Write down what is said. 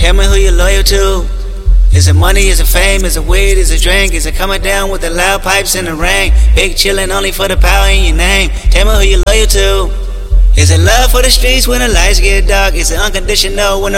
Tell me who you're loyal to. Is it money, is it fame, is it weed, is it drink? Is it coming down with the loud pipes in the rain? Big chillin' only for the power in your name. Tell me who you're loyal to. Is it love for the streets when the lights get dark? Is it unconditional when the